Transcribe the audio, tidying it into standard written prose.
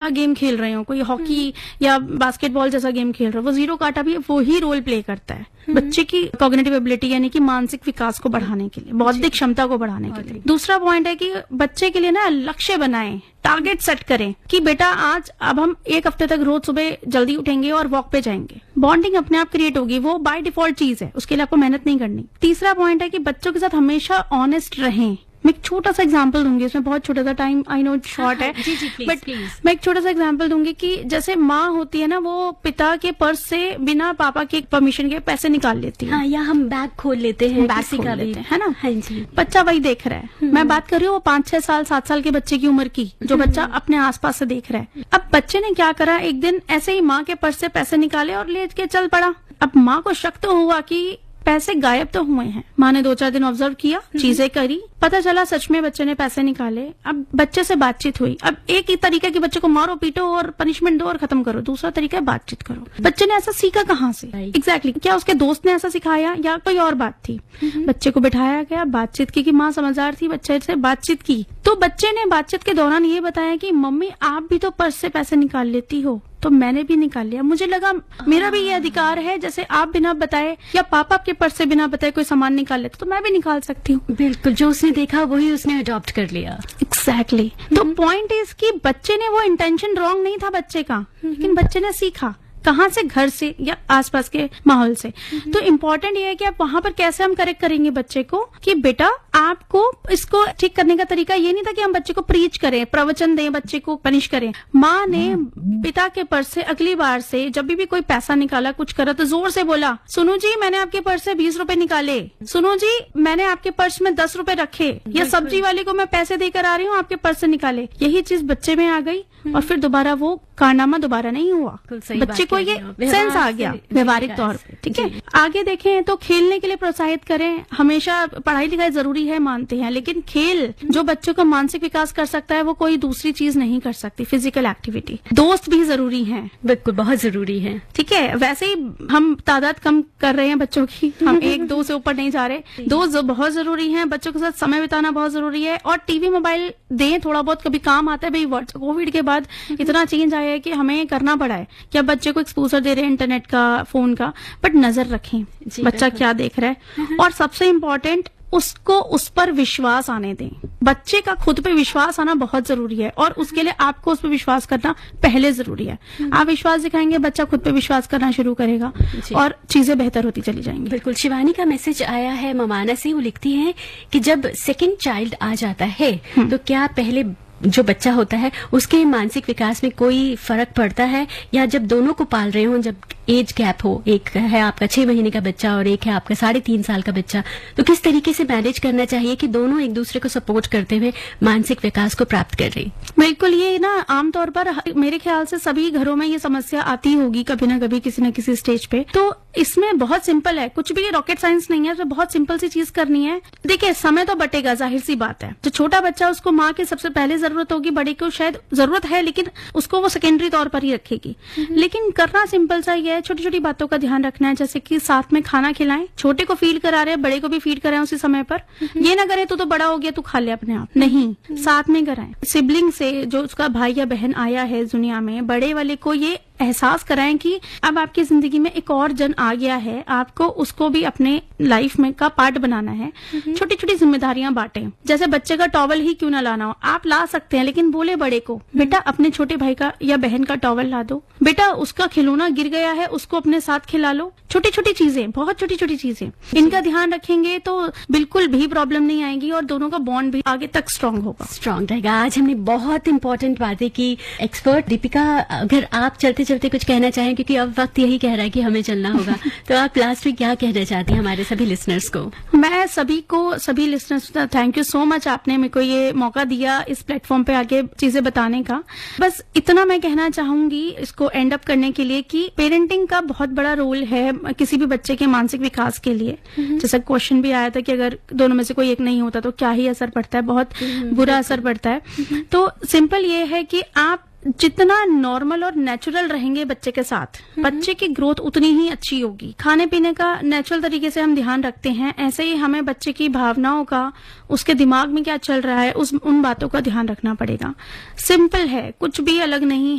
Game खेल रहे हो, कोई हॉकी या बास्केटबॉल जैसा गेम खेल रहे हो, वो जीरो काटा भी वही रोल प्ले करता है बच्चे की कॉग्निटिव एबिलिटी यानी कि मानसिक विकास को बढ़ाने के लिए, बौद्धिक क्षमता को बढ़ाने के लिए। दूसरा पॉइंट है कि बच्चे के लिए ना लक्ष्य बनाएं, टारगेट सेट करें कि बेटा आज अब हम 1 हफ्ते तक रोज सुबह जल्दी उठेंगे और वॉक पे जाएंगे। बॉन्डिंग अपने आप क्रिएट होगी, वो बाय डिफॉल्ट चीज है, उसके लिए आपको मेहनत नहीं करनी। तीसरा पॉइंट है कि बच्चों के साथ हमेशा ऑनेस्ट रहें। मैं एक छोटा सा एग्जांपल दूंगी, इसमें बहुत छोटा सा टाइम आई नो शॉर्ट है, बट मैं एक छोटा सा एग्जांपल दूंगी कि जैसे माँ होती है ना, वो पिता के पर्स से बिना पापा के परमिशन के पैसे निकाल लेती है। हाँ, या हम बैग खोल लेते हैं, बैग खोल लेते हैं, है ना। हाँ जी। बच्चा वही देख रहा है। मैं बात कर रही हूँ वो 5-6 साल 7 साल के बच्चे की उम्र की, जो बच्चा अपने आसपास से देख रहा है। अब बच्चे ने क्या करा, एक दिन ऐसे ही माँ के पर्स से पैसे निकाले और ले के चल पड़ा। अब माँ को शक तो हुआ कि पैसे गायब तो हुए हैं। माँ ने 2-4 दिन ऑब्जर्व किया, चीजें करी, पता चला सच में बच्चे ने पैसे निकाले। अब बच्चे से बातचीत हुई। अब एक ही तरीका कि बच्चे को मारो पीटो और पनिशमेंट दो और खत्म करो, दूसरा तरीका है बातचीत करो। बच्चे ने ऐसा सीखा कहाँ से? एग्जैक्टली क्या उसके दोस्त ने ऐसा सिखाया या कोई और बात थी? बच्चे को बिठाया गया, बातचीत की कि माँ समझदार थी, बच्चे से बातचीत की तो बच्चे ने बातचीत के दौरान ये बताया कि मम्मी आप भी तो पर्स से पैसे निकाल लेती हो, तो मैंने भी निकाल लिया। मुझे लगा मेरा भी ये अधिकार है, जैसे आप बिना बताए या पापा आपके पर्स से बिना बताए कोई सामान निकाल लेते तो मैं भी निकाल सकती हूँ। बिल्कुल, जो उसने देखा वही उसने अडॉप्ट कर लिया। एग्जैक्टली। तो पॉइंट इज कि बच्चे ने, वो इंटेंशन रॉन्ग नहीं था बच्चे का, लेकिन बच्चे ने सीखा कहाँ से? घर से या आसपास के माहौल से। तो इम्पोर्टेंट ये है कि आप वहां पर कैसे हम करेक्ट करेंगे बच्चे को कि बेटा आपको इसको ठीक करने का तरीका ये नहीं था कि हम बच्चे को प्रीच करें, प्रवचन दें, बच्चे को पनिश करें। माँ ने पिता के पर्स से अगली बार से जब भी कोई पैसा निकाला, कुछ करा तो जोर से बोला, सुनो जी मैंने आपके पर्स से 20 रुपए निकाले, सुनो जी मैंने आपके पर्स में 10 रुपए रखे, या सब्जी वाले को मैं पैसे देकर आ रही हूँ, आपके पर्स से निकाले। यही चीज बच्चे में आ गई और फिर दोबारा वो कारनामा दोबारा नहीं हुआ। बच्चे को ये सेंस आ गया व्यवहारिक तौर पे। ठीक है, आगे देखें तो खेलने के लिए प्रोत्साहित करें। हमेशा पढ़ाई लिखाई जरूरी है, मानते हैं, लेकिन खेल जो बच्चों का मानसिक विकास कर सकता है वो कोई दूसरी चीज नहीं कर सकती। फिजिकल एक्टिविटी, दोस्त भी जरूरी है, बिल्कुल बहुत जरूरी है। ठीक है, वैसे ही हम तादाद कम कर रहे हैं बच्चों की, हम 1-2 से ऊपर नहीं जा रहे। दोस्त बहुत जरूरी है, बच्चों के साथ समय बिताना बहुत जरूरी है, और टीवी मोबाइल दें थोड़ा बहुत, कभी काम आता है भाई। कोविड के बाद इतना चेंज आया है कि हमें करना पड़ा है कि अब बच्चे को एक्सपोजर दे रहे हैं इंटरनेट का, फोन का, बट नजर रखें बच्चा क्या देख रहा है। और सबसे इम्पोर्टेंट, उसको उस पर विश्वास आने दें। बच्चे का खुद पे विश्वास आना बहुत जरूरी है और उसके लिए आपको उस पर विश्वास करना पहले जरूरी है। आप विश्वास दिखाएंगे, बच्चा खुद पे विश्वास करना शुरू करेगा और चीजें बेहतर होती चली जाएंगी। बिल्कुल। शिवानी का मैसेज आया है ममाना से, वो लिखती है कि जब सेकंड चाइल्ड आ जाता है तो क्या पहले जो बच्चा होता है उसके मानसिक विकास में कोई फर्क पड़ता है, या जब दोनों को पाल रहे हो, जब एज गैप हो, एक है आपका 6 महीने का बच्चा और एक है आपका 3.5 साल का बच्चा, तो किस तरीके से मैनेज करना चाहिए कि दोनों एक दूसरे को सपोर्ट करते हुए मानसिक विकास को प्राप्त कर रहे? बिल्कुल, ये ना आमतौर पर मेरे ख्याल से सभी घरों में ये समस्या आती होगी कभी ना कभी, किसी न किसी स्टेज पे। तो इसमें बहुत सिंपल है, कुछ भी रॉकेट साइंस नहीं है, तो बहुत सिंपल सी चीज करनी है। देखिए, समय तो बटेगा, जाहिर सी बात है। जो छोटा बच्चा उसको माँ की सबसे पहले जरूरत होगी, बड़े को शायद जरूरत है लेकिन उसको वो सेकेंडरी तौर पर ही रखेगी। लेकिन करना सिंपल सा ही है, छोटी छोटी बातों का ध्यान रखना है, जैसे कि साथ में खाना खिलाएं, छोटे को फीड करा रहे हैं, बड़े को भी फीड कराएं उसी समय पर। ये ना करें तो बड़ा हो गया तू खा ले अपने आप, नहीं, साथ में कराएं। सिबलिंग से, जो उसका भाई या बहन आया है दुनिया में, बड़े वाले को ये एहसास कराएं कि अब आपकी जिंदगी में एक और जन आ गया है, आपको उसको भी अपने लाइफ में का पार्ट बनाना है। छोटी छोटी जिम्मेदारियां बांटें, जैसे बच्चे का टॉवल ही क्यों ना लाना हो, आप ला सकते हैं, लेकिन बोले बड़े को, बेटा अपने छोटे भाई का या बहन का टॉवल ला दो, बेटा उसका खिलौना गिर गया है उसको अपने साथ खिला लो। छोटी छोटी चीजें, बहुत छोटी छोटी चीजें, इनका ध्यान रखेंगे तो बिल्कुल भी प्रॉब्लम नहीं आएगी और दोनों का बॉन्ड भी आगे तक स्ट्रांग होगा, स्ट्रांग रहेगा। आज हमने बहुत इंपॉर्टेंट बातें की। एक्सपर्ट दीपिका, अगर आप चलते चलते कुछ कहना चाहें, क्योंकि अब वक्त यही कह रहा है कि हमें चलना होगा, तो आप लास्ट में क्या कहना चाहती हैं हमारे सभी लिसनर्स को? मैं सभी listeners, thank you so much, आपने मेरे को ये मौका दिया इस प्लेटफॉर्म पे आके चीजें बताने का। बस इतना मैं कहना चाहूंगी इसको एंड अप करने के लिए कि पेरेंटिंग का बहुत बड़ा रोल है किसी भी बच्चे के मानसिक विकास के लिए। जैसा क्वेश्चन भी आया था कि अगर दोनों में से कोई एक नहीं होता तो क्या ही असर पड़ता है, बहुत बुरा असर पड़ता है। तो सिंपल ये है कि आप जितना नॉर्मल और नेचुरल रहेंगे बच्चे के साथ, बच्चे की ग्रोथ उतनी ही अच्छी होगी। खाने पीने का नेचुरल तरीके से हम ध्यान रखते हैं, ऐसे ही हमें बच्चे की भावनाओं का, उसके दिमाग में क्या चल रहा है, उन बातों का ध्यान रखना पड़ेगा। सिंपल है, कुछ भी अलग नहीं